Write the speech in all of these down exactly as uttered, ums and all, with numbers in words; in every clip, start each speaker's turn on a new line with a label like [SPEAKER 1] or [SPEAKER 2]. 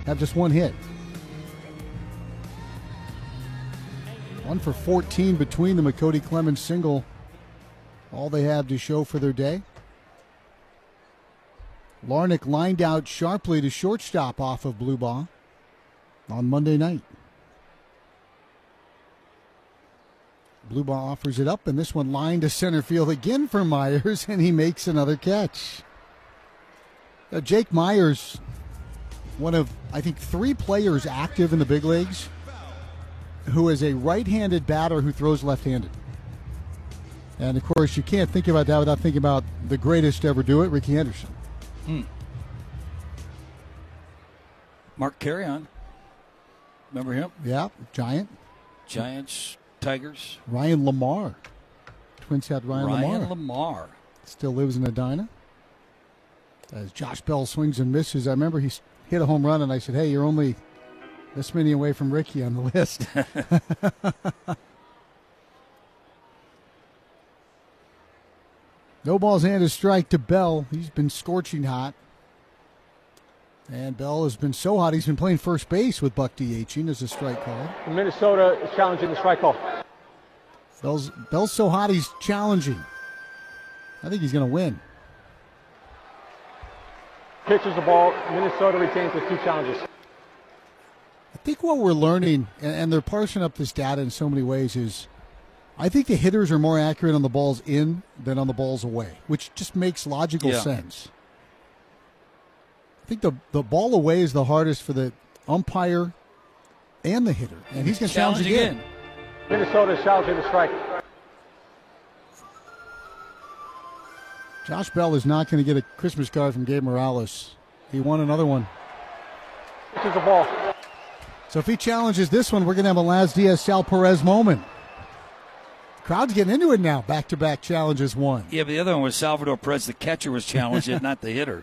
[SPEAKER 1] have just one hit. One for fourteen between them, a Cody Clemens single. All they have to show for their day. Larnach lined out sharply to shortstop off of Bluebaugh on Monday night. Bluebaugh offers it up, and this one lined to center field again for Myers, and he makes another catch. Uh, Jake Myers, one of, I think, three players active in the big leagues who is a right-handed batter who throws left-handed. And, of course, you can't think about that without thinking about the greatest to ever do it, Rickey Henderson.
[SPEAKER 2] Hmm. Mark Carrion. Remember him?
[SPEAKER 1] Yeah, Giant.
[SPEAKER 2] Giants, Tigers.
[SPEAKER 1] Ryan Lamar. Twins had Ryan,
[SPEAKER 2] Ryan
[SPEAKER 1] Lamar.
[SPEAKER 2] Lamar.
[SPEAKER 1] Still lives in Edina. As Josh Bell swings and misses, I remember he hit a home run, and I said, hey, you're only this many away from Rickey on the list. No balls and a strike to Bell. He's been scorching hot. And Bell has been so hot, he's been playing first base with Buck DHing as a strike call.
[SPEAKER 3] Minnesota is challenging the strike call.
[SPEAKER 1] Bell's, Bell's so hot, he's challenging. I think he's going to win.
[SPEAKER 3] Pitches the ball. Minnesota retains with two challenges.
[SPEAKER 1] I think what we're learning, and, and they're parsing up this data in so many ways, is I think the hitters are more accurate on the balls in than on the balls away, which just makes logical
[SPEAKER 2] yeah.
[SPEAKER 1] sense. I think the the ball away is the hardest for the umpire and the hitter, and he's going to challenge again.
[SPEAKER 3] Minnesota is challenging the strike.
[SPEAKER 1] Josh Bell is not going to get a Christmas card from Gabe Morales. He won another one.
[SPEAKER 3] This is the ball.
[SPEAKER 1] So if he challenges this one, we're going to have a Laz Diaz Sal Perez moment. Crowd's getting into it now. Back-to-back challenges won.
[SPEAKER 2] Yeah, but the other one was Salvador Perez. The catcher was challenged, not the hitter.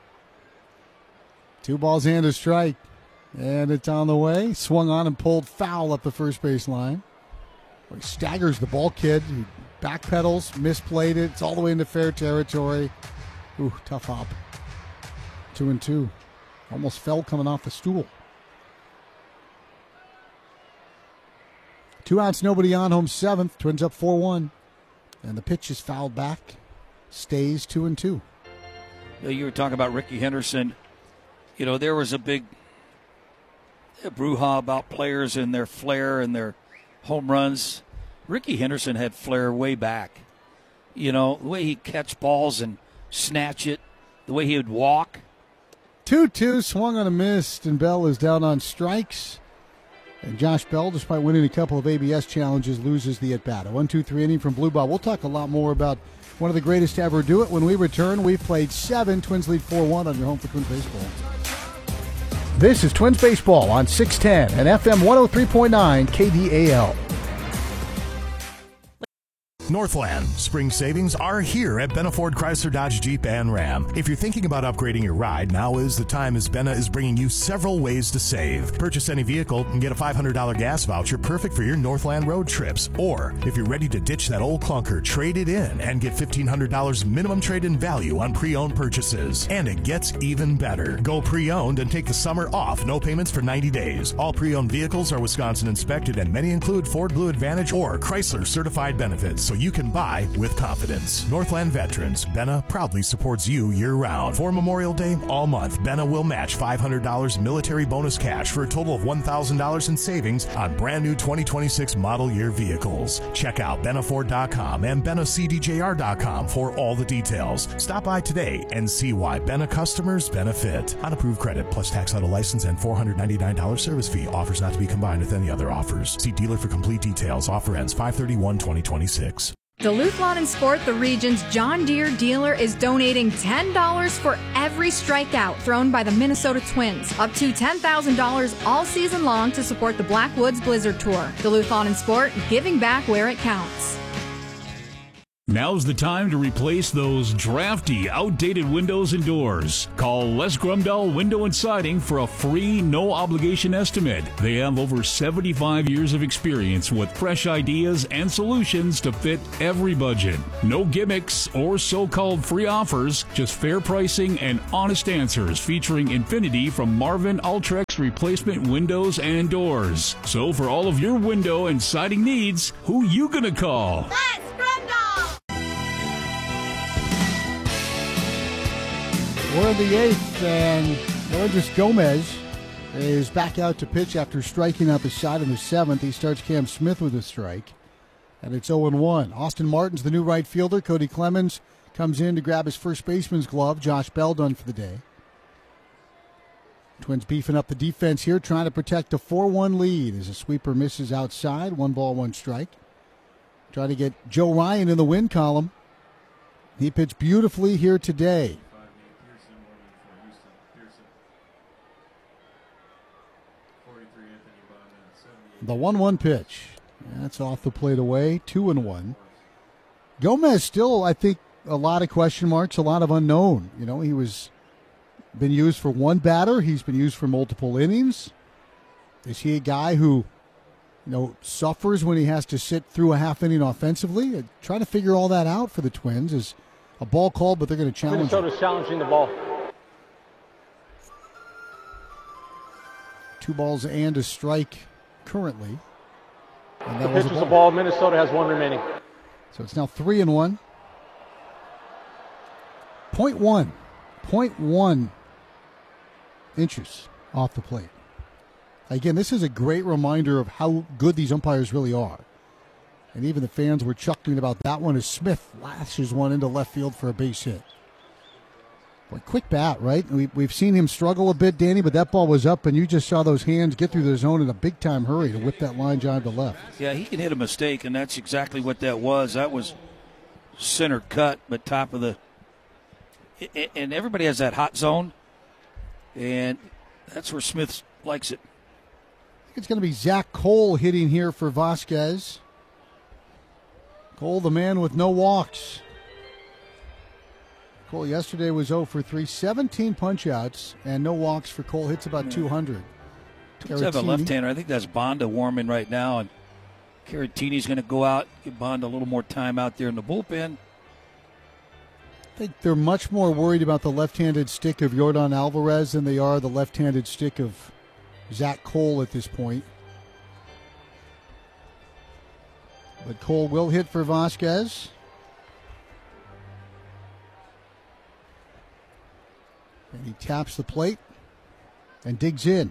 [SPEAKER 1] Two balls and a strike. And it's on the way. Swung on and pulled foul up the first base line. He staggers the ball kid. He backpedals, misplayed it. It's all the way into fair territory. Ooh, tough hop. Two and two. Almost fell coming off the stool. Two outs, nobody on, home seventh. Twins up four one. And the pitch is fouled back. Stays two and two.
[SPEAKER 2] You know, you were talking about Rickey Henderson. You know, there was a big brouhaha about players and their flair and their home runs. Rickey Henderson had flair way back. You know, the way he'd catch balls and snatch it, the way he would walk.
[SPEAKER 1] two two, swung on a miss, and Bell is down on strikes. And Josh Bell, despite winning a couple of A B S challenges, loses the at-bat. A one two three inning from Bluebaugh. We'll talk a lot more about one of the greatest to ever do it when we return. We've played seven. Twins lead four one on your home for Twins Baseball. This is Twins Baseball on six ten and F M one oh three point nine K D A L.
[SPEAKER 4] Northland. Spring savings are here at Benna Ford Chrysler Dodge Jeep and Ram. If you're thinking about upgrading your ride, now is the time, as Benna is bringing you several ways to save. Purchase any vehicle and get a five hundred dollars gas voucher perfect for your Northland road trips. Or, if you're ready to ditch that old clunker, trade it in and get fifteen hundred dollars minimum trade-in value on pre-owned purchases. And it gets even better. Go pre-owned and take the summer off. No payments for ninety days. All pre-owned vehicles are Wisconsin inspected, and many include Ford Blue Advantage or Chrysler certified benefits, so you can buy with confidence. Northland Veterans, Benna proudly supports you year-round. For Memorial Day, all month, Benna will match five hundred dollars military bonus cash for a total of one thousand dollars in savings on brand new twenty twenty-six model year vehicles. Check out benna ford dot com and benna c d j r dot com for all the details. Stop by today and see why Benna customers benefit. Unapproved credit plus tax auto license and four hundred ninety-nine dollars service fee. Offers not to be combined with any other offers. See dealer for complete details. Offer ends five thirty-one twenty twenty-six.
[SPEAKER 5] Duluth Lawn and Sport, the region's John Deere dealer, is donating ten dollars for every strikeout thrown by the Minnesota Twins. Up to ten thousand dollars all season long to support the Blackwoods Blizzard Tour. Duluth Lawn and Sport, giving back where it counts.
[SPEAKER 6] Now's the time to replace those drafty, outdated windows and doors. Call Les Grumdahl Window and Siding for a free, no-obligation estimate. They have over seventy-five years of experience with fresh ideas and solutions to fit every budget. No gimmicks or so-called free offers, just fair pricing and honest answers featuring Infinity from Marvin Ultrex Replacement Windows and Doors. So for all of your window and siding needs, who you gonna call?
[SPEAKER 7] Les Grumdahl!
[SPEAKER 1] We're in the eighth, and Yoendrys Gomez is back out to pitch after striking out the side in the seventh. He starts Cam Smith with a strike, and it's oh and one. Austin Martin's the new right fielder. Cody Clemens comes in to grab his first baseman's glove. Josh Bell done for the day. Twins beefing up the defense here, trying to protect a four one lead as a sweeper misses outside. One ball, one strike. Trying to get Joe Ryan in the win column. He pitched beautifully here today. The one one pitch. That's off the plate away. Two and one. Gomez still, I think, a lot of question marks, a lot of unknown. You know, he was been used for one batter. He's been used for multiple innings. Is he a guy who, you know, suffers when he has to sit through a half inning offensively? Trying to figure all that out for the Twins. Is a ball called, but they're going to challenge him.
[SPEAKER 3] Minnesota's challenging the ball.
[SPEAKER 1] Two balls and a strike currently. And
[SPEAKER 3] The
[SPEAKER 1] that was
[SPEAKER 3] pitch
[SPEAKER 1] a
[SPEAKER 3] is
[SPEAKER 1] ball.
[SPEAKER 3] a ball. Minnesota has one remaining.
[SPEAKER 1] So it's now three and one. Point one. Point one inches off the plate. Again, this is a great reminder of how good these umpires really are. And even the fans were chuckling about that one as Smith lashes one into left field for a base hit. Boy, quick bat, right? We, we've seen him struggle a bit, Danny, but that ball was up, and you just saw those hands get through the zone in a big-time hurry to whip that line drive to left.
[SPEAKER 2] Yeah, he can hit a mistake, and that's exactly what that was. That was center cut, but top of the – and everybody has that hot zone, and that's where Smith likes it.
[SPEAKER 1] I think it's going to be Zach Cole hitting here for Vasquez. Cole, the man with no walks. Cole yesterday was oh for three, seventeen punch-outs, and no walks for Cole. Hits about two hundred.
[SPEAKER 2] Let's have a left-hander. I think that's Bonda warming right now, and Caratini's going to go out, give Bonda a little more time out there in the bullpen.
[SPEAKER 1] I think they're much more worried about the left-handed stick of Yordan Alvarez than they are the left-handed stick of Zach Cole at this point. But Cole will hit for Vasquez. And he taps the plate and digs in.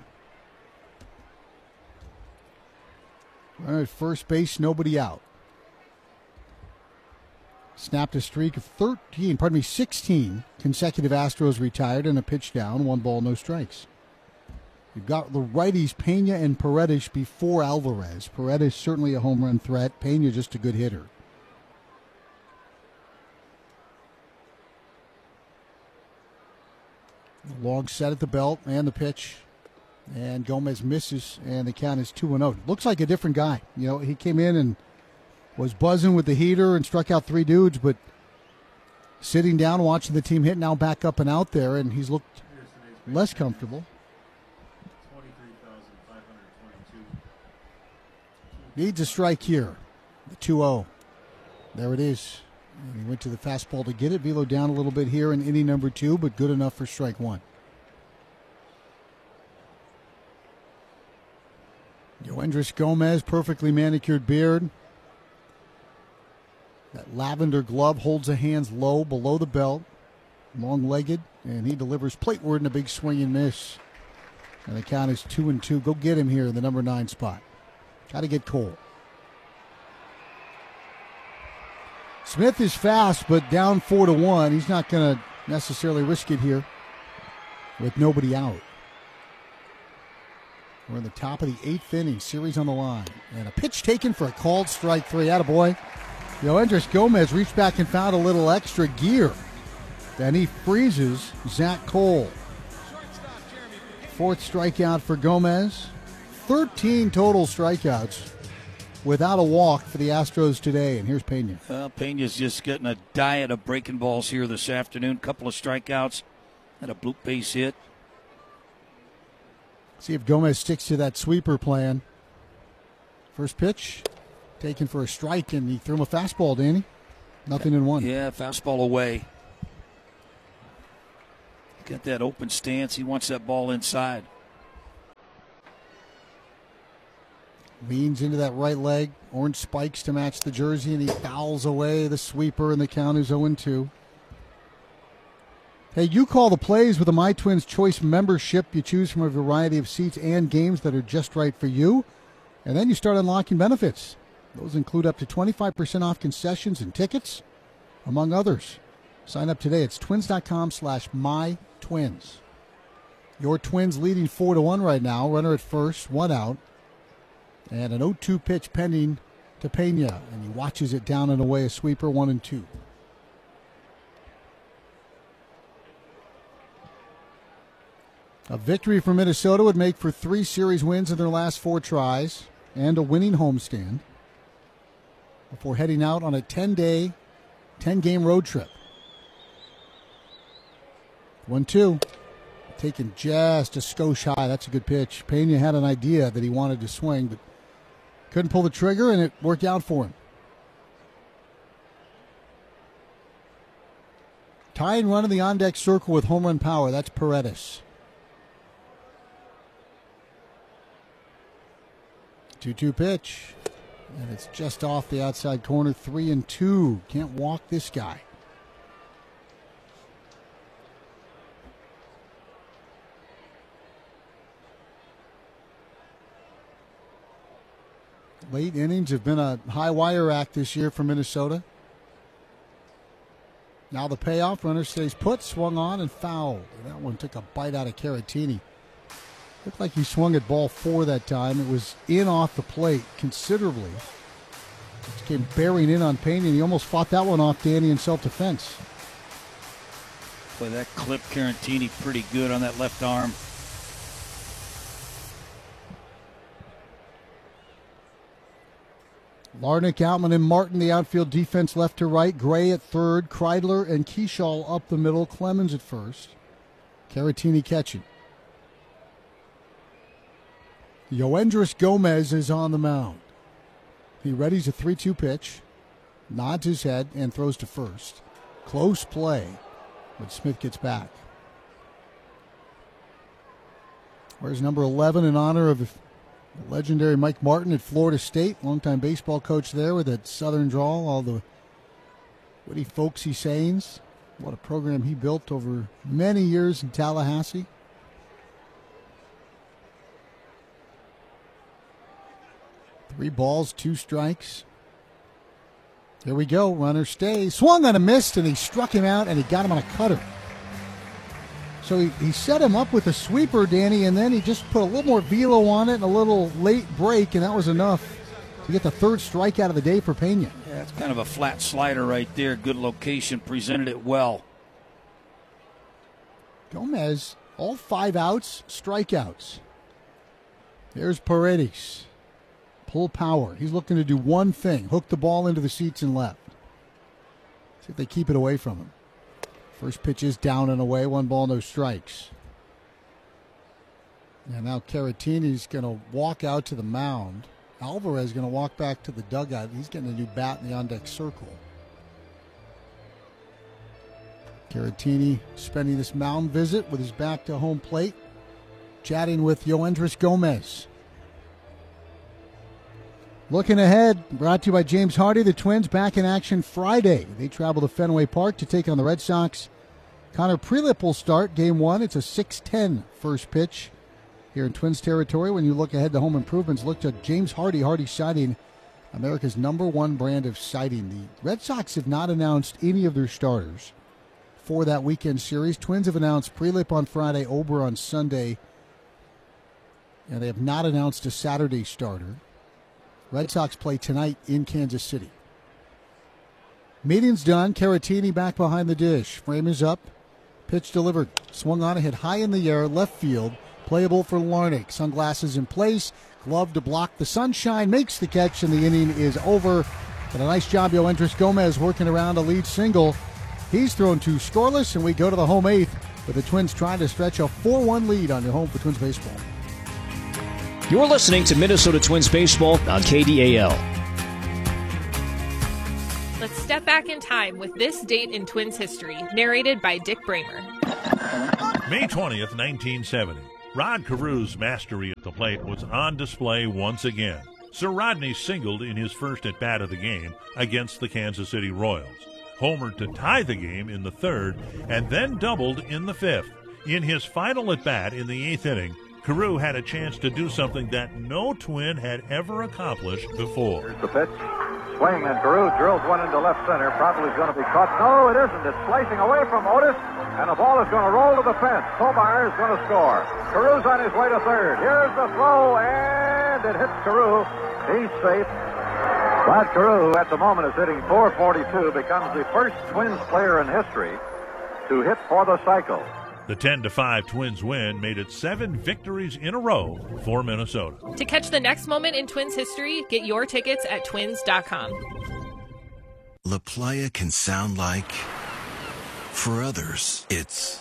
[SPEAKER 1] Runner at first base, nobody out. Snapped a streak of thirteen, pardon me, sixteen consecutive Astros retired and a pitch down, one ball, no strikes. You've got the righties, Pena and Paredes before Alvarez. Paredes certainly a home run threat. Pena just a good hitter. Long set at the belt and the pitch. And Gomez misses, and the count is two and oh. Looks like a different guy. You know, he came in and was buzzing with the heater and struck out three dudes, but sitting down watching the team hit, now back up and out there, and he's looked less comfortable. Needs a strike here. The two oh. There it is. And he went to the fastball to get it. Velo down a little bit here in inning number two, but good enough for strike one. Yoendrys Gomez, perfectly manicured beard. That lavender glove holds the hands low below the belt. Long-legged, and he delivers plateward in a big swing and miss. And the count is two and two. Go get him here in the number nine spot. Got to get Cole. Smith is fast, but down four to one. He's not going to necessarily risk it here with nobody out. We're in the top of the eighth inning, series on the line. And a pitch taken for a called strike three. Attaboy. Yoendrys Gomez reached back and found a little extra gear. Then he freezes Zach Cole. Fourth strikeout for Gomez. thirteen total strikeouts without a walk for the Astros today. And here's Pena.
[SPEAKER 2] Well, Pena's just getting a diet of breaking balls here this afternoon. Couple of strikeouts and a bloop base hit.
[SPEAKER 1] See if Gomez sticks to that sweeper plan. First pitch, taken for a strike, and he threw him a fastball, Danny. Nothing in one.
[SPEAKER 2] Yeah, fastball away. Got that open stance. He wants that ball inside.
[SPEAKER 1] Leans into that right leg. Orange spikes to match the jersey, and he fouls away the sweeper, and the count is oh and two. Hey, you call the plays with a My Twins Choice membership. You choose from a variety of seats and games that are just right for you. And then you start unlocking benefits. Those include up to twenty-five percent off concessions and tickets, among others. Sign up today. It's twins.com slash mytwins. Your Twins leading four to one right now. Runner at first, one out. And an oh two pitch pending to Pena. And he watches it down and away, a sweeper, one and two. A victory for Minnesota would make for three series wins in their last four tries and a winning homestand before heading out on a ten-day, ten-game road trip. one two. Taken just a skosh high. That's a good pitch. Pena had an idea that he wanted to swing, but couldn't pull the trigger, and it worked out for him. Tying run in the on-deck circle with home run power. That's Paredes. two two pitch. And it's just off the outside corner. Three and two. Can't walk this guy. Late innings have been a high wire act this year for Minnesota. Now the payoff. Runner stays put. Swung on and fouled. That one took a bite out of Caratini. Looked like he swung at ball four that time. It was in off the plate considerably. It came bearing in on Pena, and he almost fought that one off, Danny, in self-defense.
[SPEAKER 2] Boy, that clipped Caratini pretty good on that left arm.
[SPEAKER 1] Larnach, Outman, and Martin, the outfield defense left to right. Gray at third. Kreidler and Keschall up the middle. Clemens at first. Caratini catching. Yoendris Gomez is on the mound. He readies a three two pitch, nods his head, and throws to first. Close play, but Smith gets back. Where's number eleven in honor of the legendary Mike Martin at Florida State, longtime baseball coach there with that southern drawl, all the witty folksy sayings. What a program he built over many years in Tallahassee. Three balls, two strikes. Here we go. Runner stays. Swung on a miss, and he struck him out, and he got him on a cutter. So he, he set him up with a sweeper, Danny, and then he just put a little more velo on it and a little late break, and that was enough to get the third strikeout of the day for Pena.
[SPEAKER 2] Yeah, it's kind of a flat slider right there. Good location. Presented it well.
[SPEAKER 1] Gomez, all five outs, strikeouts. There's Paredes. Pull power. He's looking to do one thing, hook the ball into the seats and left. See if they keep it away from him. First pitch is down and away, one ball, no strikes. And now Caratini's going to walk out to the mound. Alvarez going to walk back to the dugout. He's getting a new bat in the on-deck circle. Caratini spending this mound visit with his back to home plate, chatting with Yoendris Gomez. Looking ahead, brought to you by James Hardy, the Twins back in action Friday. They travel to Fenway Park to take on the Red Sox. Connor Prelip will start game one. It's a six ten first pitch here in Twins territory. When you look ahead to home improvements, look to James Hardy, Hardy Siding, America's number one brand of siding. The Red Sox have not announced any of their starters for that weekend series. Twins have announced Prelip on Friday, Ober on Sunday, and they have not announced a Saturday starter. Red Sox play tonight in Kansas City. Meeting's done. Caratini back behind the dish. Frame is up. Pitch delivered. Swung on, a hit high in the air, left field. Playable for Larnach. Sunglasses in place. glove to block the sunshine, makes the catch, and the inning is over. But a nice job, Yoendris Gomez working around a lead single. He's thrown two scoreless, and we go to the home eighth with the Twins trying to stretch a four one lead on your home for Twins baseball.
[SPEAKER 7] You're listening to Minnesota Twins baseball on K D A L.
[SPEAKER 8] Let's step back in time with this date in Twins history, narrated by Dick Bramer.
[SPEAKER 9] May twentieth, nineteen seventy. Rod Carew's mastery at the plate was on display once again. Sir Rodney singled in his first at-bat of the game against the Kansas City Royals, homered to tie the game in the third, and then doubled in the fifth. In his final at-bat in the eighth inning, Carew had a chance to do something that no Twin had ever accomplished before.
[SPEAKER 10] Here's the pitch. Swing, and Carew drills one into left center. Probably going to be caught. No, it isn't. It's slicing away from Otis, and the ball is going to roll to the fence. Tobar is going to score. Carew's on his way to third. Here's the throw, and it hits Carew. He's safe. Rod Carew, at the moment, is hitting four forty-two, becomes the first Twins player in history to hit for the cycle.
[SPEAKER 9] The ten to five Twins win made it seven victories in a row for Minnesota.
[SPEAKER 8] To catch the next moment in Twins history, get your tickets at twins dot com.
[SPEAKER 11] La Playa can sound like, for others, it's.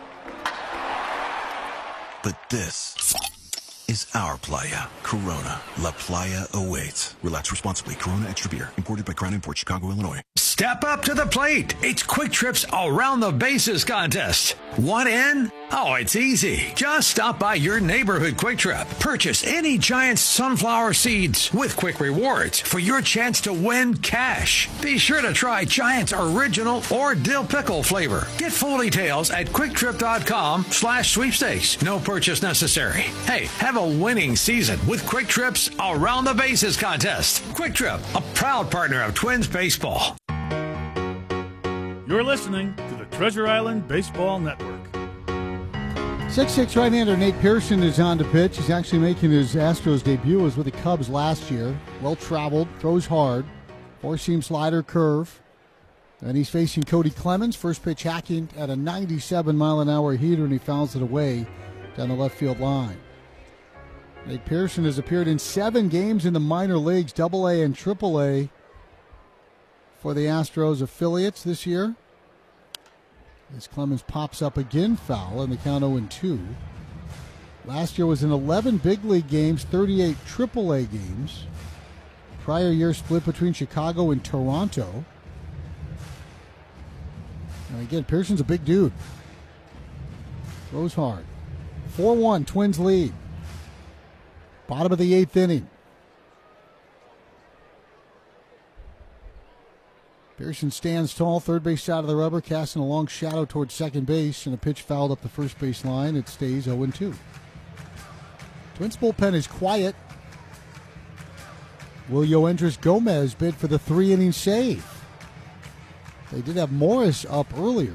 [SPEAKER 11] But this is our playa. Corona. La Playa awaits. Relax responsibly. Corona Extra Beer. Imported by Crown Imports, Chicago, Illinois.
[SPEAKER 12] Step up to the plate. It's Quick Trip's Around the Bases contest. Want in? Oh, it's easy. Just stop by your neighborhood Quick Trip. Purchase any Giants sunflower seeds with Quick Rewards for your chance to win cash. Be sure to try Giants Original or Dill Pickle flavor. Get full details at quick trip dot com slash sweepstakes. No purchase necessary. Hey, have a winning season with Quick Trip's Around the Bases contest. Quick Trip, a proud partner of Twins baseball.
[SPEAKER 13] You're listening to the Treasure Island Baseball Network.
[SPEAKER 1] six six right-hander Nate Pearson is on to pitch. He's actually making his Astros debut. He was with the Cubs last year. Well-traveled, throws hard. Four-seam slider, curve. And he's facing Cody Clemens. First pitch hacking at a ninety-seven mile an hour heater, and he fouls it away down the left field line. Nate Pearson has appeared in seven games in the minor leagues, double A and triple A, for the Astros affiliates this year. As Clemens pops up again, foul, and the count oh and two. Last year was in eleven big league games, thirty-eight triple A games. Prior year split between Chicago and Toronto. And again, Pearson's a big dude. Throws hard. four one, Twins lead. Bottom of the eighth inning. Pearson stands tall, third base side of the rubber, casting a long shadow towards second base, and a pitch fouled up the first base line. It stays oh and two. Twins bullpen is quiet. Will Yoendris Gomez bid for the three-inning save? They did have Morris up earlier.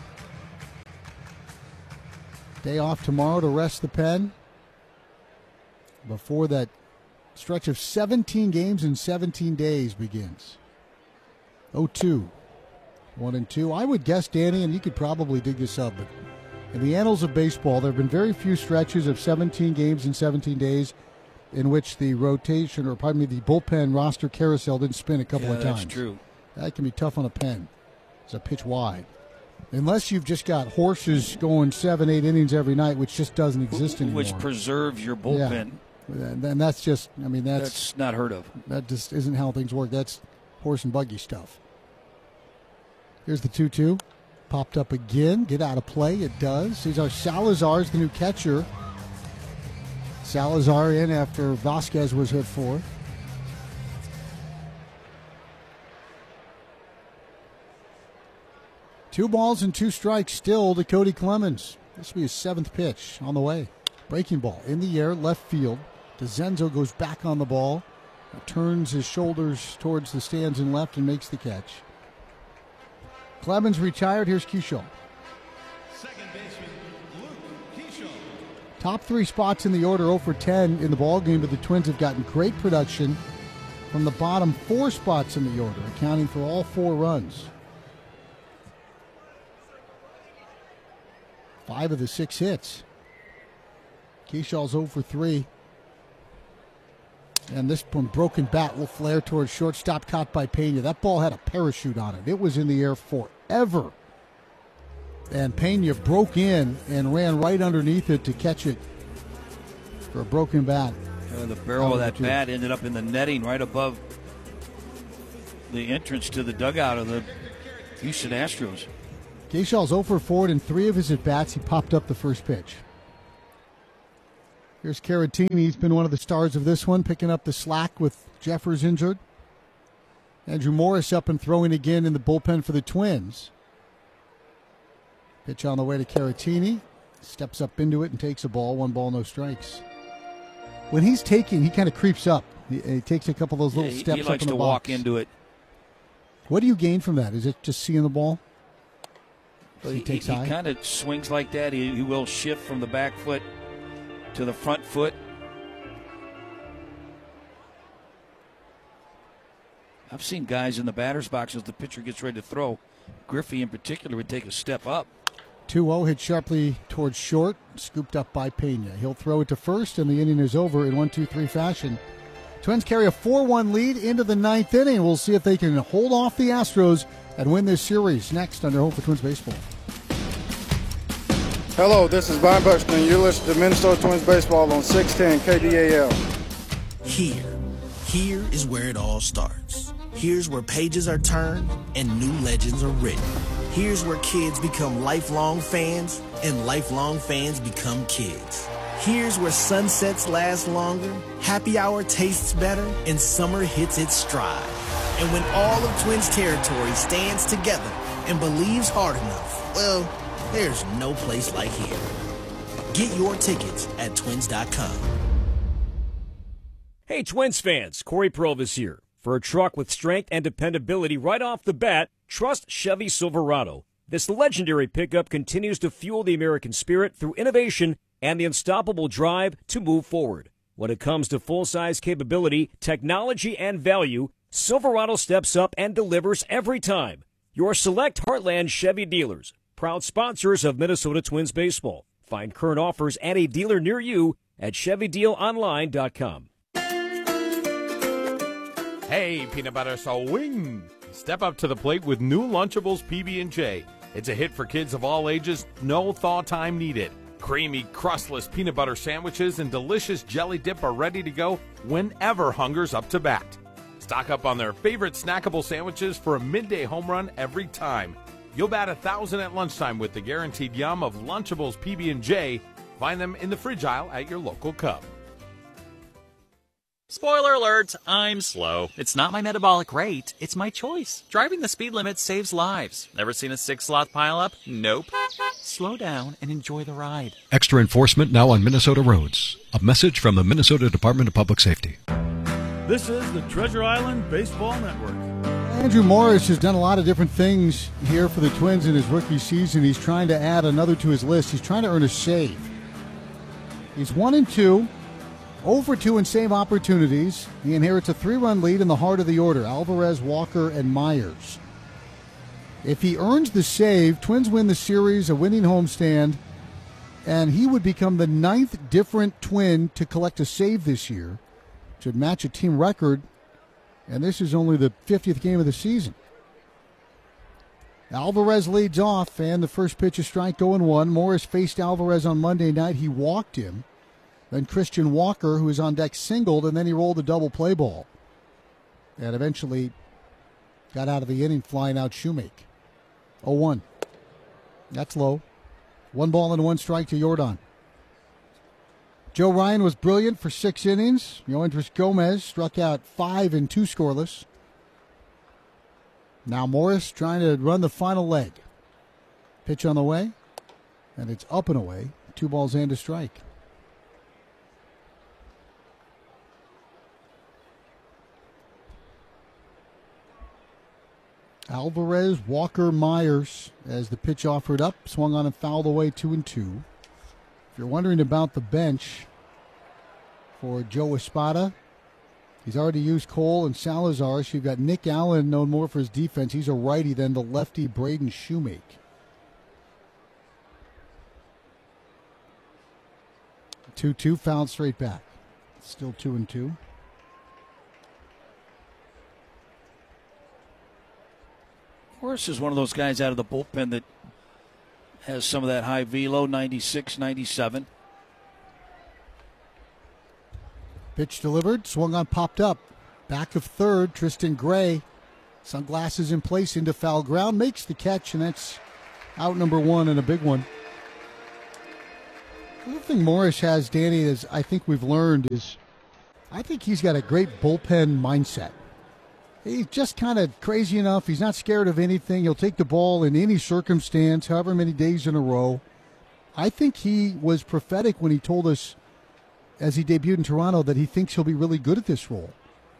[SPEAKER 1] Day off tomorrow to rest the pen before that stretch of seventeen games in seventeen days begins. oh two. one and two. I would guess, Danny, and you could probably dig this up, but in the annals of baseball, there have been very few stretches of seventeen games in seventeen days in which the rotation, or pardon me, the bullpen roster carousel didn't spin a couple
[SPEAKER 2] yeah,
[SPEAKER 1] of times.
[SPEAKER 2] That's true.
[SPEAKER 1] That can be tough on a pen. It's a pitch wide. Unless you've just got horses going seven, eight innings every night, which just doesn't exist anymore.
[SPEAKER 2] Which preserves your bullpen.
[SPEAKER 1] Yeah. And that's just, I mean, that's,
[SPEAKER 2] that's not heard of.
[SPEAKER 1] That just isn't how things work. That's horse and buggy stuff. Here's the two two. Popped up again. Get out of play. It does. Cesar Salazar's the new catcher. Salazar in after Vasquez was hit for. Two balls and two strikes still to Cody Clemens. This will be his seventh pitch on the way. Breaking ball in the air, left field. DeZenzo goes back on the ball. Turns his shoulders towards the stands and left and makes the catch. Clemens retired. Here's Kershaw.
[SPEAKER 14] Second baseman, Luke Kershaw.
[SPEAKER 1] Top three spots in the order, oh for ten in the ballgame, but the Twins have gotten great production from the bottom four spots in the order, accounting for all four runs. Five of the six hits. Kershaw's oh for three. And this one, broken bat, will flare towards shortstop, caught by Pena. That ball had a parachute on it. It was in the air forever. And Pena broke in and ran right underneath it to catch it for a broken bat.
[SPEAKER 2] Uh, the barrel of that two. bat ended up in the netting right above the entrance to the dugout of the Houston Astros.
[SPEAKER 1] Keyshaw's oh for four in three of his at-bats. He popped up the first pitch. Here's Caratini. He's been one of the stars of this one, picking up the slack with Jeffers injured. Andrew Morris up and throwing again in the bullpen for the Twins. Pitch on the way to Caratini. Steps up into it and takes a ball. One ball, no strikes. When he's taking, he kind of creeps up. He, he takes a couple of those little
[SPEAKER 2] yeah, he,
[SPEAKER 1] steps
[SPEAKER 2] he
[SPEAKER 1] up
[SPEAKER 2] likes
[SPEAKER 1] in the
[SPEAKER 2] to
[SPEAKER 1] box.
[SPEAKER 2] walk into it.
[SPEAKER 1] What do you gain from that? Is it just seeing the ball?
[SPEAKER 2] He,
[SPEAKER 1] he takes
[SPEAKER 2] he,
[SPEAKER 1] high?
[SPEAKER 2] He kind of swings like that. He, he will shift from the back foot to the front foot. I've seen guys in the batter's box as the pitcher gets ready to throw. Griffey in particular would take a step up.
[SPEAKER 1] two oh hit sharply towards short, scooped up by Pena. He'll throw it to first, and the inning is over in one two three fashion. Twins carry a four one lead into the ninth inning. We'll see if they can hold off the Astros and win this series. Next, under Home for Twins Baseball.
[SPEAKER 15] Hello, this is Brian Buxton. You're listening to Minnesota Twins Baseball on six ten K D A L.
[SPEAKER 16] Here, here is where it all starts. Here's where pages are turned and new legends are written. Here's where kids become lifelong fans and lifelong fans become kids. Here's where sunsets last longer, happy hour tastes better, and summer hits its stride. And when all of Twins territory stands together and believes hard enough, well, there's no place like here. Get your tickets at twins dot com.
[SPEAKER 7] Hey, Twins fans, Corey Purvis here. For a truck with strength and dependability right off the bat, trust Chevy Silverado. This legendary pickup continues to fuel the American spirit through innovation and the unstoppable drive to move forward. When it comes to full-size capability, technology, and value, Silverado steps up and delivers every time. Your select Heartland Chevy dealers, proud sponsors of Minnesota Twins baseball. Find current offers and a dealer near you at chevy deal online dot com.
[SPEAKER 17] Hey, peanut butter swing! Step up to the plate with new Lunchables P B and J. It's a hit for kids of all ages, no thaw time needed. Creamy, crustless peanut butter sandwiches and delicious jelly dip are ready to go whenever hunger's up to bat. Stock up on their favorite snackable sandwiches for a midday home run every time. You'll bat a thousand at lunchtime with the guaranteed yum of Lunchables P B and J. Find them in the fridge aisle at your local Cub.
[SPEAKER 18] Spoiler alert, I'm slow. It's not my metabolic rate, it's my choice. Driving the speed limit saves lives. Ever seen a six-slot pileup? Nope. Slow down and enjoy the ride.
[SPEAKER 19] Extra enforcement now on Minnesota roads. A message from the Minnesota Department of Public Safety.
[SPEAKER 13] This is the Treasure Island Baseball Network.
[SPEAKER 1] Andrew Morris has done a lot of different things here for the Twins in his rookie season. He's trying to add another to his list. He's trying to earn a save. He's one and two. oh for two in save opportunities. He inherits a three-run lead in the heart of the order, Alvarez, Walker, and Myers. If he earns the save, Twins win the series, a winning homestand, and he would become the ninth different Twin to collect a save this year, which would match a team record, and this is only the fiftieth game of the season. Alvarez leads off, and the first pitch is strike oh and one. Morris faced Alvarez on Monday night. He walked him. Then Christian Walker, who was on deck, singled, and then he rolled a double play ball. And eventually got out of the inning flying out Shoemake. oh one. That's low. One ball and one strike to Jordan. Joe Ryan was brilliant for six innings. Yoendris Gomez struck out five and two scoreless. Now Morris trying to run the final leg. Pitch on the way, and it's up and away. Two balls and a strike. Alvarez, Walker, Myers as the pitch offered up, swung on and fouled away two and two. If you're wondering about the bench for Joe Espada, he's already used Cole and Salazar. So you've got Nick Allen, known more for his defense. He's a righty than the lefty Braden Shoemake. two two, fouled straight back. Still two and two.
[SPEAKER 2] Morris is one of those guys out of the bullpen that has some of that high velo, ninety-six, ninety-seven.
[SPEAKER 1] Pitch delivered, swung on, popped up. Back of third, Tristan Gray. Sunglasses in place into foul ground, makes the catch, and that's out number one and a big one. The other thing Morris has, Danny, is I think we've learned is I think he's got a great bullpen mindset. He's just kind of crazy enough. He's not scared of anything. He'll take the ball in any circumstance, however many days in a row. I think he was prophetic when he told us as he debuted in Toronto that he thinks he'll be really good at this role.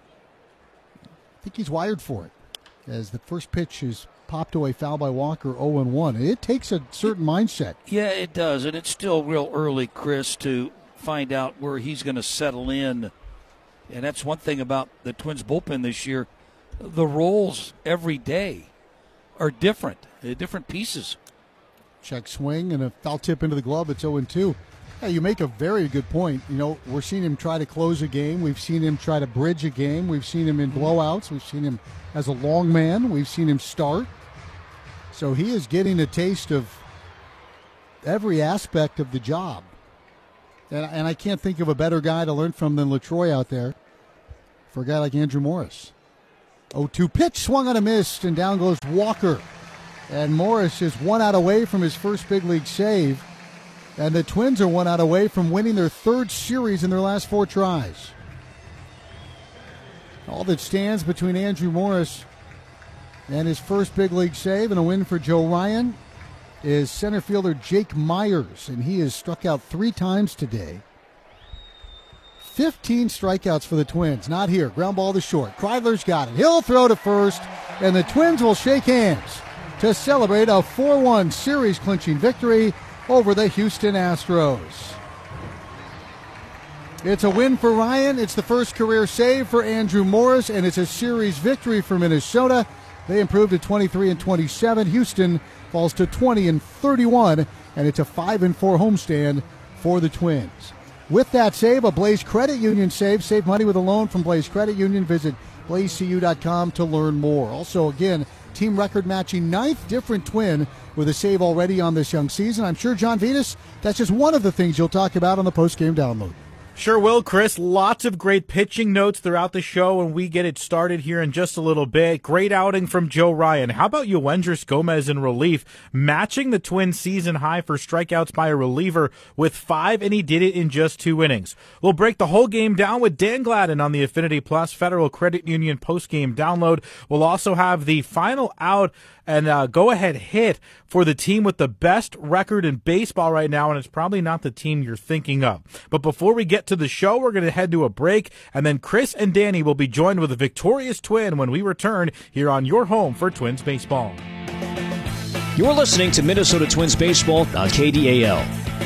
[SPEAKER 1] I think he's wired for it. As the first pitch is popped away, foul by Walker, oh and one. It takes a certain mindset.
[SPEAKER 2] Yeah, it does, and it's still real early, Chris, to find out where he's going to settle in. And that's one thing about the Twins bullpen this year. The roles every day are different. They're different pieces.
[SPEAKER 1] Check swing and a foul tip into the glove. It's oh and two. Yeah, you make a very good point. You know, we're seeing him try to close a game. We've seen him try to bridge a game. We've seen him in blowouts. We've seen him as a long man. We've seen him start. So he is getting a taste of every aspect of the job. And, and I can't think of a better guy to learn from than LaTroy out there for a guy like Andrew Morris. oh two pitch, swung on a miss, and down goes Walker. And Morris is one out away from his first big league save. And the Twins are one out away from winning their third series in their last four tries. All that stands between Andrew Morris and his first big league save and a win for Joe Ryan is center fielder Jake Myers, and he has struck out three times today. fifteen strikeouts for the Twins. Not here. Ground ball to short. Kreidler's got it. He'll throw to first, and the Twins will shake hands to celebrate a four one series-clinching victory over the Houston Astros. It's a win for Ryan. It's the first career save for Andrew Morris, and it's a series victory for Minnesota. They improved to twenty-three and twenty-seven. Houston falls to twenty and thirty-one, and it's a five and four homestand for the Twins. With that save, a Blaze Credit Union save. Save money with a loan from Blaze Credit Union. Visit blaze c u dot com to learn more. Also, again, team record matching ninth different Twin with a save already on this young season. I'm sure, John Vitas, that's just one of the things you'll talk about on the post-game download.
[SPEAKER 20] Sure will, Chris. Lots of great pitching notes throughout the show, and we get it started here in just a little bit. Great outing from Joe Ryan. How about Yoendris Gomez in relief, matching the Twins' season high for strikeouts by a reliever with five, and he did it in just two innings. We'll break the whole game down with Dan Gladden on the Affinity Plus Federal Credit Union post-game download. We'll also have the final out and uh, go-ahead hit for the team with the best record in baseball right now, and it's probably not the team you're thinking of. But before we get to the show, we're going to head to a break, and then Chris and Danny will be joined with a victorious Twin when we return here on your home for Twins baseball.
[SPEAKER 7] You're listening to Minnesota Twins baseball on K D A L.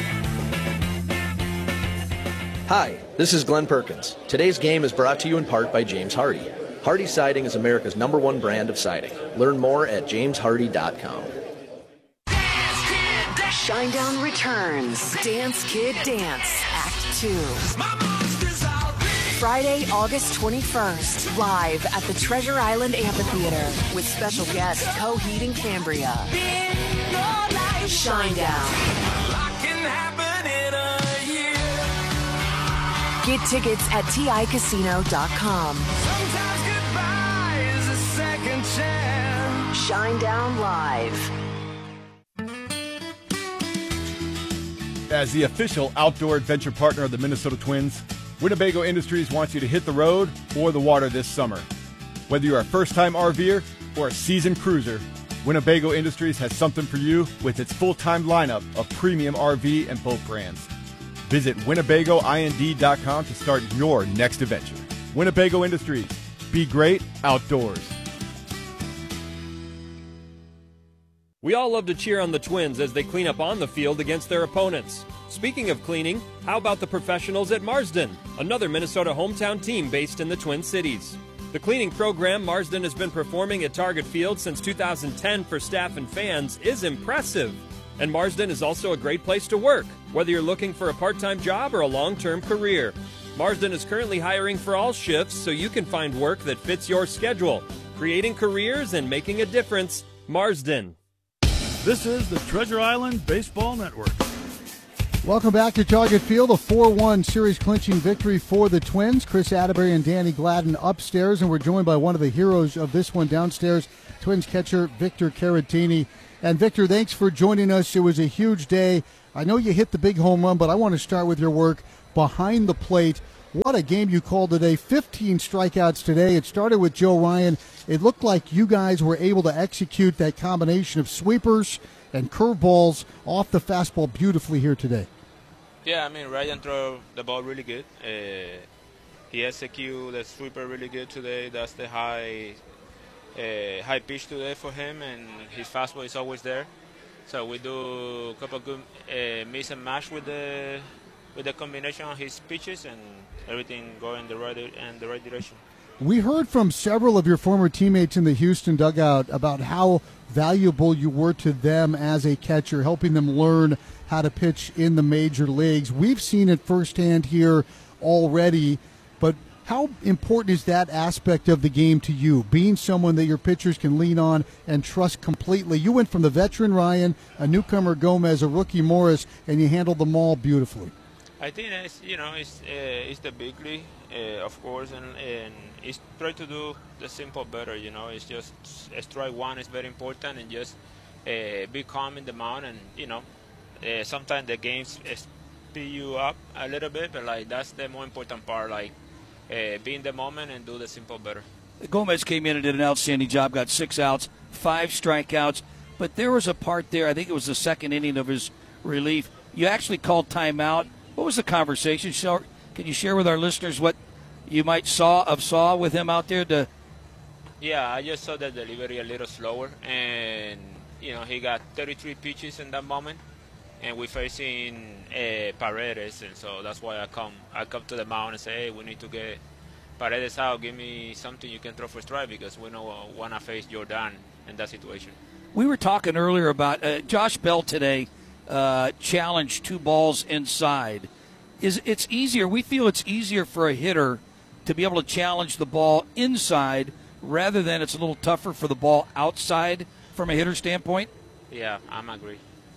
[SPEAKER 21] Hi, this is Glenn Perkins. Today's game is brought to you in part by James Hardy. Hardy Siding is America's number one brand of siding. Learn more at james hardy dot com.
[SPEAKER 22] Shinedown returns. Dance Kid Dance, Act two. Friday, August twenty-first, live at the Treasure Island Amphitheater with special guest Coheed and Cambria. Shinedown. Get tickets at T I casino dot com. Shinedown Live.
[SPEAKER 23] As the official outdoor adventure partner of the Minnesota Twins, Winnebago Industries wants you to hit the road or the water this summer. Whether you're a first-time RVer or a seasoned cruiser, Winnebago Industries has something for you with its full-time lineup of premium R V and boat brands. Visit winnebago ind dot com to start your next adventure. Winnebago Industries. Be great outdoors.
[SPEAKER 7] We all love to cheer on the Twins as they clean up on the field against their opponents. Speaking of cleaning, how about the professionals at Marsden, another Minnesota hometown team based in the Twin Cities? The cleaning program Marsden has been performing at Target Field since two thousand ten for staff and fans is impressive. And Marsden is also a great place to work, whether you're looking for a part-time job or a long-term career. Marsden is currently hiring for all shifts so you can find work that fits your schedule. Creating careers and making a difference,
[SPEAKER 13] Marsden. This is the Treasure Island Baseball Network.
[SPEAKER 1] Welcome back to Target Field, a four one series clinching victory for the Twins. Chris Atterbury and Danny Gladden upstairs, and we're joined by one of the heroes of this one downstairs, Twins catcher Victor Caratini. And Victor, thanks for joining us. It was a huge day. I know you hit the big home run, but I want to start with your work behind the plate. What a game you called today. fifteen strikeouts today. It started with Joe Ryan. It looked like you guys were able to execute that combination of sweepers and curveballs off the fastball beautifully here today.
[SPEAKER 4] Yeah, I mean, Ryan threw the ball really good. Uh, he executed the sweeper really good today. That's the high uh, high pitch today for him, and his fastball is always there. So we do a couple of good uh, miss and match with the with the combination of his pitches, and everything going the right in the right direction.
[SPEAKER 1] We heard from several of your former teammates in the Houston dugout about how valuable you were to them as a catcher, helping them learn how to pitch in the major leagues. We've seen it firsthand here already, but how important is that aspect of the game to you, being someone that your pitchers can lean on and trust completely? You went from the veteran Ryan, a newcomer Gomez, a rookie Morris, and you handled them all beautifully.
[SPEAKER 4] I think it's, you know, it's uh, it's the big league, uh, of course, and, and it's try to do the simple better, you know. It's just strike one is very important, and just uh, be calm in the mound, and, you know, uh, sometimes the games speed you up a little bit, but, like, that's the more important part, like, uh, be in the moment and do the simple better.
[SPEAKER 2] Gomez came in and did an outstanding job, got six outs, five strikeouts, but there was a part there, I think it was the second inning of his relief. You actually called timeout. What was the conversation? Can you share with our listeners what you might saw of saw with him out there? To
[SPEAKER 4] Yeah, I just saw the delivery a little slower, and you know he got thirty-three pitches in that moment, and we're facing uh, Paredes, and so that's why I come I come to the mound and say, hey, we need to get Paredes out. Give me something you can throw for strike, because we don't want to face Jordan in that situation.
[SPEAKER 2] We were talking earlier about uh, Josh Bell today. Uh, challenge two balls inside. Is it's easier? We feel it's easier for a hitter to be able to challenge the ball inside rather than it's a little tougher for the ball outside from a hitter standpoint.
[SPEAKER 4] Yeah, I'm agree.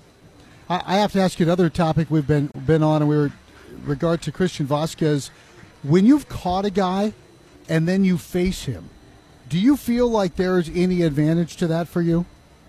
[SPEAKER 1] I, I have to ask you another topic we've been been on, and we were regard to Christian Vasquez. When you've caught a guy and then you face him, do you feel like there's any advantage to that for you?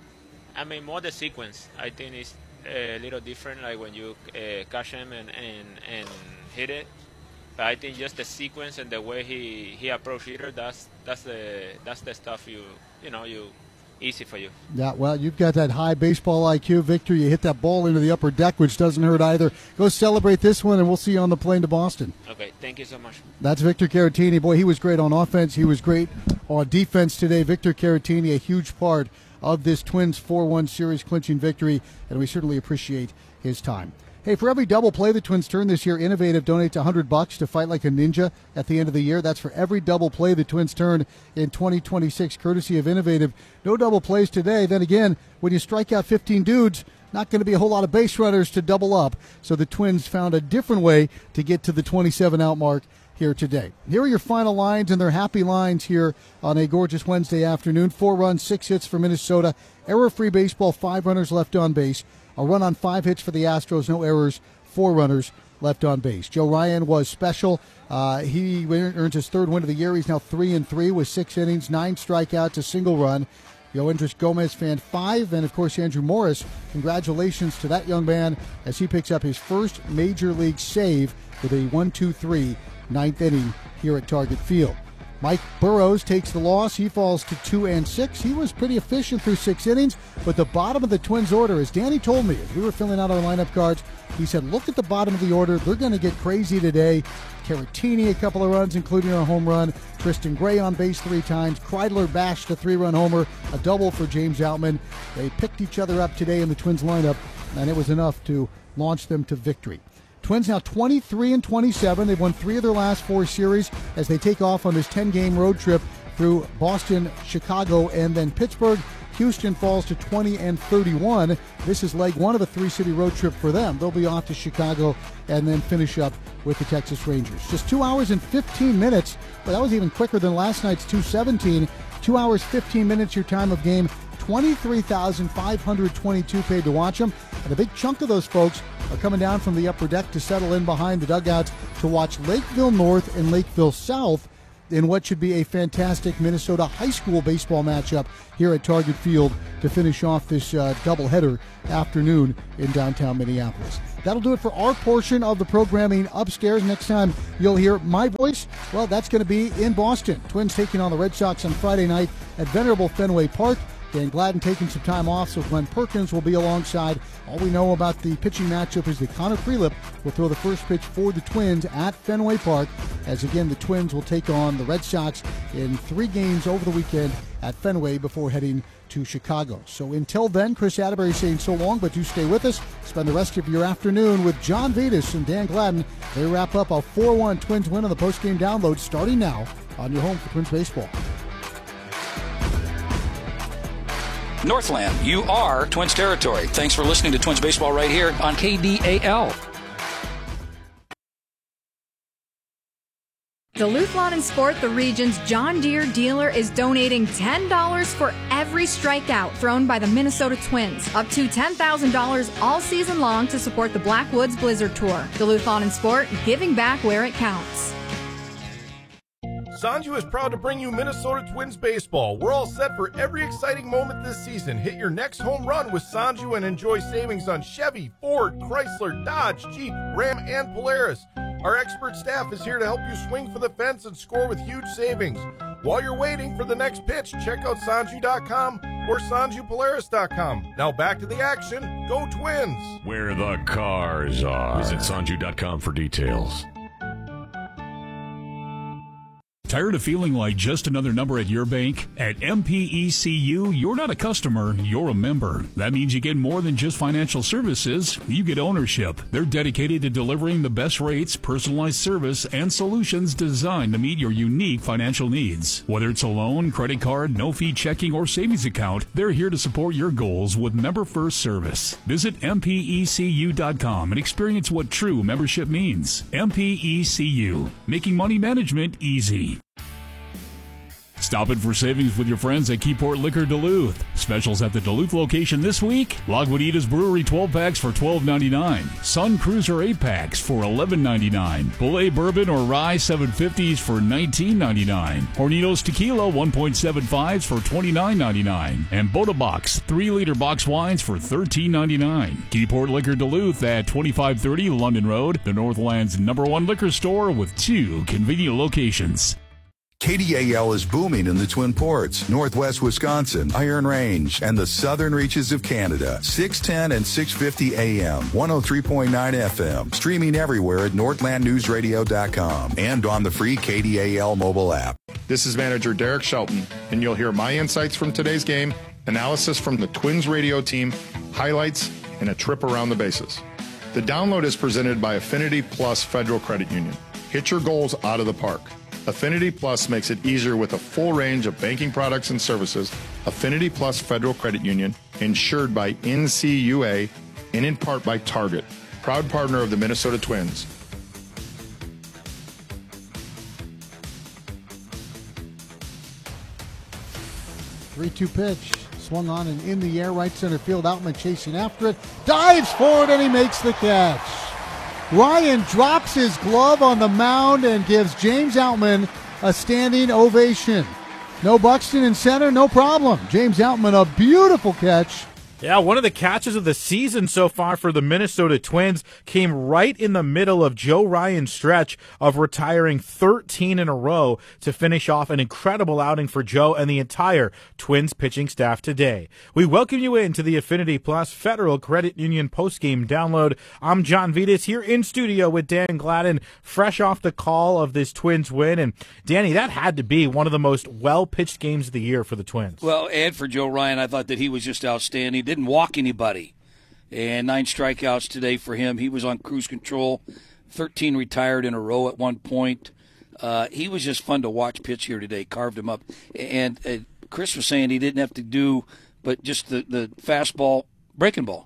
[SPEAKER 4] I mean, more the sequence. I think it's a little different, like when you uh, catch him and, and, and hit it. But I think just the sequence and the way he, he approached hitter, that's that's the that's the stuff you you know you easy for you.
[SPEAKER 1] Yeah, well, you've got that high baseball I Q, Victor. You hit that ball into the upper deck, which doesn't hurt either. Go celebrate this one, and we'll see you on the plane to Boston.
[SPEAKER 4] Okay, thank you so much.
[SPEAKER 1] That's Victor Caratini. Boy, he was great on offense. He was great on defense today. Victor Caratini, a huge part of this Twins four one series clinching victory, and we certainly appreciate his time. Hey, for every double play the Twins turn this year, Innovative donates one hundred bucks to Fight Like a Ninja at the end of the year. That's for every double play the Twins turn in twenty twenty-six, courtesy of Innovative. No double plays today. Then again, when you strike out fifteen dudes, not going to be a whole lot of base runners to double up. So the Twins found a different way to get to the twenty-seven out mark here today. Here are your final lines, and they're happy lines here on a gorgeous Wednesday afternoon. Four runs, six hits for Minnesota. Error-free baseball, five runners left on base. A run on five hits for the Astros, no errors, four runners left on base. Joe Ryan was special. Uh, he earns his third win of the year. He's now three and three with six innings, nine strikeouts, a single run. Yoendris Gomez fan five, and of course Andrew Morris. Congratulations to that young man as he picks up his first major league save with a one two three ninth inning here at Target Field. Mike Burrows takes the loss. He falls to two and six. He was pretty efficient through six innings, but the bottom of the Twins order, as Danny told me as we were filling out our lineup cards, he said, look at the bottom of the order. They're going to get crazy today. Caratini, a couple of runs, including a home run. Tristan Gray on base three times. Kreidler bashed a three-run homer, a double for James Outman. They picked each other up today in the Twins lineup, and it was enough to launch them to victory. Twins now twenty-three and twenty-seven. They've won three of their last four series as they take off on this ten-game road trip through Boston, Chicago, and then Pittsburgh. Houston falls to twenty and thirty-one. This is leg one of a three-city road trip for them. They'll be off to Chicago and then finish up with the Texas Rangers. Just two hours and fifteen minutes. Well, that was even quicker than last night's two seventeen. Two hours, fifteen minutes, your time of game. twenty-three thousand five hundred twenty-two paid to watch them, and a big chunk of those folks are coming down from the upper deck to settle in behind the dugouts to watch Lakeville North and Lakeville South in what should be a fantastic Minnesota high school baseball matchup here at Target Field to finish off this uh, doubleheader afternoon in downtown Minneapolis. That'll do it for our portion of the programming upstairs. Next time you'll hear my voice, well, that's going to be in Boston. Twins taking on the Red Sox on Friday night at Venerable Fenway Park. Dan Gladden taking some time off, so Glenn Perkins will be alongside. All we know about the pitching matchup is that Connor Prelip will throw the first pitch for the Twins at Fenway Park, as again the Twins will take on the Red Sox in three games over the weekend at Fenway before heading to Chicago. So until then, Chris Atterbury saying so long, but do stay with us. Spend the rest of your afternoon with John Vitas and Dan Gladden. They wrap up a four one Twins win on the postgame download starting now on your home for Twins baseball.
[SPEAKER 3] Northland, you are Twins territory. Thanks for listening to Twins Baseball right here on K D A L.
[SPEAKER 5] Duluth Lawn and Sport, the region's John Deere dealer, is donating ten dollars for every strikeout thrown by the Minnesota Twins. Up to ten thousand dollars all season long to support the Blackwoods Blizzard Tour. Duluth Lawn and Sport, giving back where it counts.
[SPEAKER 6] Sanju is proud to bring you Minnesota Twins baseball. We're all set for every exciting moment this season. Hit your next home run with Sanju and enjoy savings on Chevy, Ford, Chrysler, Dodge, Jeep, Ram, and Polaris. Our expert staff is here to help you swing for the fence and score with huge savings. While you're waiting for the next pitch, check out Sanju dot com or Sanju Polaris dot com. Now back to the action. Go Twins!
[SPEAKER 24] Where the cars are. Visit Sanju dot com for details.
[SPEAKER 25] Tired of feeling like just another number at your bank? At M P E C U, you're not a customer, you're a member. That means you get more than just financial services, you get ownership. They're dedicated to delivering the best rates, personalized service, and solutions designed to meet your unique financial needs. Whether it's a loan, credit card, no-fee checking, or savings account, they're here to support your goals with member-first service. Visit M P E C U dot com and experience what true membership means. M P E C U, making money management easy. Stop in for savings with your friends at Keyport Liquor Duluth. Specials at the Duluth location this week: Lagunitas Brewery twelve packs for twelve ninety-nine, Sun Cruiser eight packs for eleven ninety-nine, Bullet Bourbon or Rye seven fifties for nineteen ninety-nine, Hornitos Tequila one point seven fives for twenty-nine ninety-nine, and Boda Box three liter box wines for thirteen ninety-nine. Keyport Liquor Duluth at twenty-five thirty London Road, the Northland's number one liquor store with two convenient locations.
[SPEAKER 26] K D A L is booming in the Twin Ports, Northwest Wisconsin, Iron Range, and the southern reaches of Canada. six ten and six fifty A M, one oh three point nine F M, streaming everywhere at northland news radio dot com and on the free K D A L mobile app.
[SPEAKER 27] This is manager Derek Shelton, and you'll hear my insights from today's game, analysis from the Twins radio team, highlights, and a trip around the bases. The download is presented by Affinity Plus Federal Credit Union. Hit your goals out of the park. Affinity Plus makes it easier with a full range of banking products and services. Affinity Plus Federal Credit Union, insured by N C U A and in part by Target, proud partner of the Minnesota Twins.
[SPEAKER 1] three two pitch, swung on and in the air, right center field. Outman chasing after it, dives forward and he makes the catch. Ryan drops his glove on the mound and gives James Outman a standing ovation. No Buxton in center, no problem. James Outman, a beautiful catch.
[SPEAKER 20] Yeah, one of the catches of the season so far for the Minnesota Twins came right in the middle of Joe Ryan's stretch of retiring thirteen in a row to finish off an incredible outing for Joe and the entire Twins pitching staff today. We welcome you into the Affinity Plus Federal Credit Union postgame download. I'm John Vitas here in studio with Dan Gladden, fresh off the call of this Twins win. And Danny, that had to be one of the most well-pitched games of the year for the Twins.
[SPEAKER 2] Well, and for Joe Ryan, I thought that he was just outstanding. Didn't walk anybody, and nine strikeouts today for him. He was on cruise control, thirteen retired in a row at one point. Uh, he was just fun to watch pitch here today, carved him up. And uh, Chris was saying he didn't have to do but just the, the fastball, breaking ball.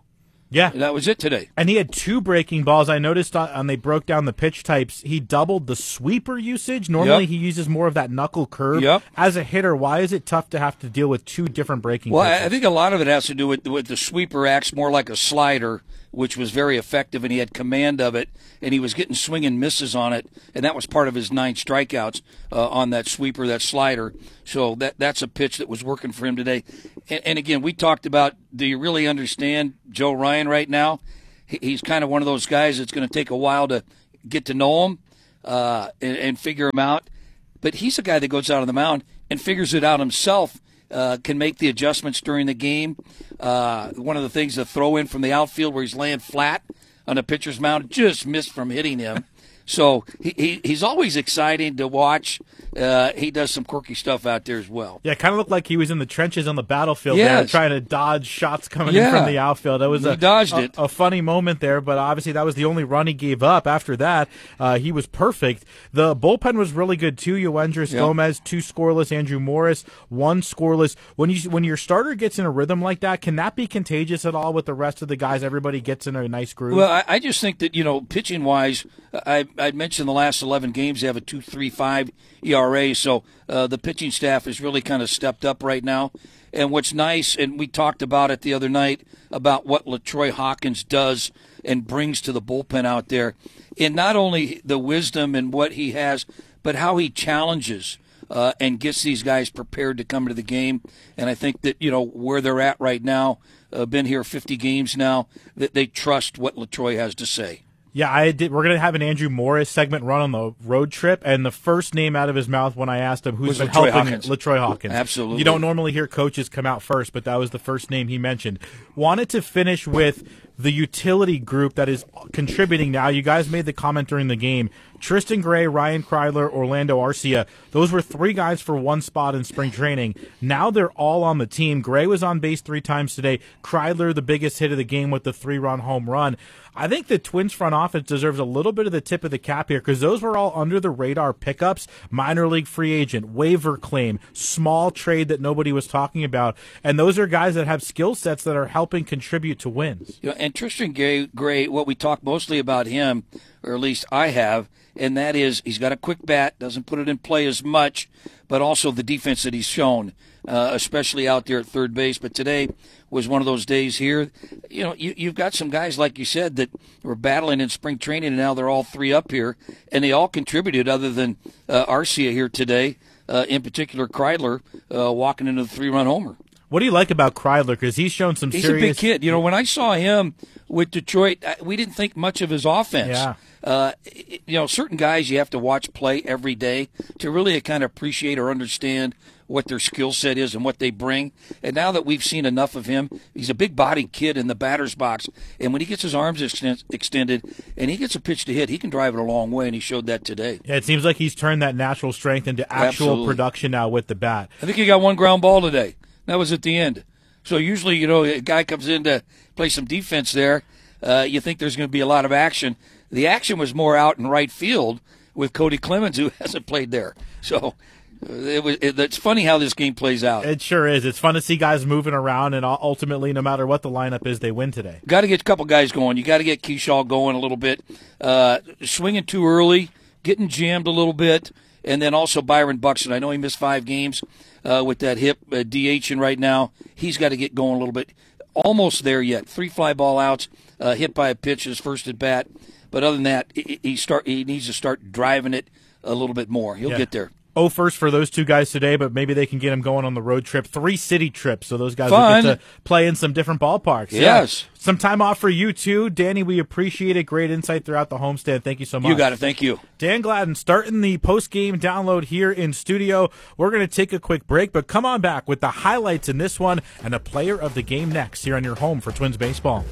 [SPEAKER 20] Yeah.
[SPEAKER 2] That was it today.
[SPEAKER 20] And he had two breaking balls. I noticed on, on they broke down the pitch types, he doubled the sweeper usage. Normally
[SPEAKER 2] Yep.
[SPEAKER 20] he uses more of that knuckle curve.
[SPEAKER 2] Yep.
[SPEAKER 20] As a hitter, why is it tough to have to deal with two different breaking
[SPEAKER 2] Well,
[SPEAKER 20] pitches?
[SPEAKER 2] I I think a lot of it has to do with, with the sweeper acts more like a slider, which was very effective, and he had command of it, and he was getting swing and misses on it, and that was part of his nine strikeouts uh, on that sweeper, that slider. So that that's a pitch that was working for him today. And, and again, we talked about, do you really understand Joe Ryan right now? He, he's kind of one of those guys that's going to take a while to get to know him uh, and, and figure him out. But he's a guy that goes out on the mound and figures it out himself. Uh, can make the adjustments during the game. Uh, one of the things, the throw in from the outfield where he's laying flat on the pitcher's mound, just missed from hitting him. So he, he he's always exciting to watch. Uh, he does some quirky stuff out there as well.
[SPEAKER 20] Yeah, it kind of looked like he was in the trenches on the battlefield
[SPEAKER 2] Yes.
[SPEAKER 20] there, trying to dodge shots coming
[SPEAKER 2] Yeah.
[SPEAKER 20] in from the outfield. That was
[SPEAKER 2] He
[SPEAKER 20] a,
[SPEAKER 2] dodged
[SPEAKER 20] a,
[SPEAKER 2] it.
[SPEAKER 20] a funny moment there, but obviously that was the only run he gave up. After that, uh, he was perfect. The bullpen was really good too. Yoendris
[SPEAKER 2] Yep.
[SPEAKER 20] Gomez, two scoreless. Andrew Morris, one scoreless. When you when your starter gets in a rhythm like that, can that be contagious at all with the rest of the guys? Everybody gets in a nice groove.
[SPEAKER 2] Well, I, I just think that, you know, pitching wise, I I mentioned the last eleven games they have a two three five E R A, so uh, the pitching staff has really kind of stepped up right now. And what's nice, and we talked about it the other night, about what LaTroy Hawkins does and brings to the bullpen out there, and not only the wisdom and what he has, but how he challenges uh, and gets these guys prepared to come to the game. And I think that, you know, where they're at right now, uh, been here fifty games now, that they trust what LaTroy has to say.
[SPEAKER 20] Yeah, I did. We're going to have an Andrew Morris segment run on the road trip, and the first name out of his mouth when I asked him who's
[SPEAKER 2] Was
[SPEAKER 20] been
[SPEAKER 2] LaTroy
[SPEAKER 20] helping
[SPEAKER 2] Hawkins.
[SPEAKER 20] LaTroy Hawkins.
[SPEAKER 2] Absolutely.
[SPEAKER 20] You don't normally hear coaches come out first, but that was the first name he mentioned. Wanted to finish with the utility group that is contributing now. You guys made the comment during the game. Tristan Gray, Ryan Kreidler, Orlando Arcia. Those were three guys for one spot in spring training. Now they're all on the team. Gray was on base three times today. Kreidler, the biggest hit of the game with the three-run home run. I think the Twins front office deserves a little bit of the tip of the cap here because those were all under-the-radar pickups, minor league free agent, waiver claim, small trade that nobody was talking about. And those are guys that have skill sets that are helping contribute to wins.
[SPEAKER 2] You know, and Tristan Gray, Gray, what we talk mostly about him, or at least I have, and that is he's got a quick bat, doesn't put it in play as much, but also the defense that he's shown, uh, especially out there at third base. But today was one of those days here. You know, you, you've got some guys, like you said, that were battling in spring training, and now they're all three up here, and they all contributed other than uh, Arcia here today, uh, in particular Kreidler, uh, walking into the three-run homer.
[SPEAKER 20] What do you like about Kreidler? Because he's shown some
[SPEAKER 2] He's
[SPEAKER 20] serious...
[SPEAKER 2] a big kid. You know, when I saw him with Detroit, we didn't think much of his offense.
[SPEAKER 20] Yeah.
[SPEAKER 2] Uh, you know, certain guys you have to watch play every day to really kind of appreciate or understand what their skill set is and what they bring. And now that we've seen enough of him, he's a big-bodied kid in the batter's box. And when he gets his arms extend, extended and he gets a pitch to hit, he can drive it a long way, and he showed that today.
[SPEAKER 20] Yeah, it seems like he's turned that natural strength into actual
[SPEAKER 2] Absolutely.
[SPEAKER 20] production now with the bat.
[SPEAKER 2] I think he got one ground ball today. That was at the end. So usually, you know, a guy comes in to play some defense there. Uh, you think there's going to be a lot of action. The action was more out in right field with Cody Clemens, who hasn't played there. So uh, it was. It, it's funny how this game plays out.
[SPEAKER 20] It sure is. It's fun to see guys moving around, and ultimately, no matter what the lineup is, they win today.
[SPEAKER 2] Got to get a couple guys going. You got to get Keyshaw going a little bit. Uh, swinging too early, getting jammed a little bit, and then also Byron Buxton. I know he missed five games uh, with that hip uh, DHing right now. He's got to get going a little bit. Almost there yet. Three fly ball outs, uh, hit by a pitch his first at bat. But other than that, he, he start he needs to start driving it a little bit more. He'll
[SPEAKER 20] Yeah.
[SPEAKER 2] get there.
[SPEAKER 20] Oh, first for those two guys today, but maybe they can get him going on the road trip. Three city trips, so those guys
[SPEAKER 2] Fun.
[SPEAKER 20] will get to play in some different ballparks.
[SPEAKER 2] Yes.
[SPEAKER 20] Yeah. Some time off for you, too. Danny, we appreciate it. Great insight throughout the homestand. Thank you so much.
[SPEAKER 2] You got it. Thank you.
[SPEAKER 20] Dan Gladden starting the post-game download here in studio. We're going to take a quick break, but come on back with the highlights in this one and a player of the game next here on your home for Twins Baseball.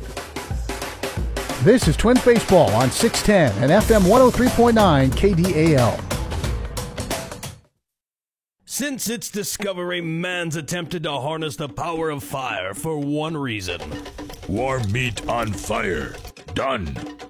[SPEAKER 1] This is Twins Baseball on six ten and F M one oh three point nine K D A L.
[SPEAKER 8] Since its discovery, man's attempted to harness the power of fire for one reason.
[SPEAKER 24] Warm meat on fire. Done.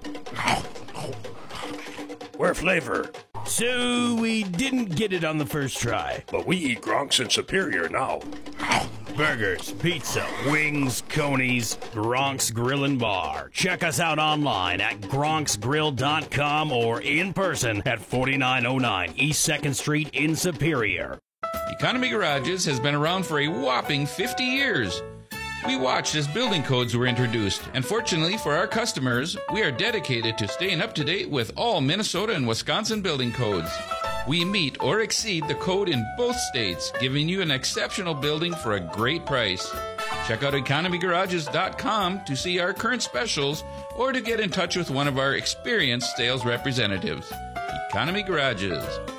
[SPEAKER 24] Where flavor?
[SPEAKER 8] So we didn't get it on the first try.
[SPEAKER 24] But we eat Gronks in Superior now.
[SPEAKER 8] burgers, pizza, wings, conies, Gronk's Grill and Bar. Check us out online at gronks grill dot com or in person at forty-nine oh nine East second Street in Superior.
[SPEAKER 9] Economy Garages has been around for a whopping fifty years. We watched as building codes were introduced, and fortunately for our customers, we are dedicated to staying up to date with all Minnesota and Wisconsin building codes. We meet or exceed the code in both states, giving you an exceptional building for a great price. Check out economy garages dot com to see our current specials or to get in touch with one of our experienced sales representatives. Economy Garages.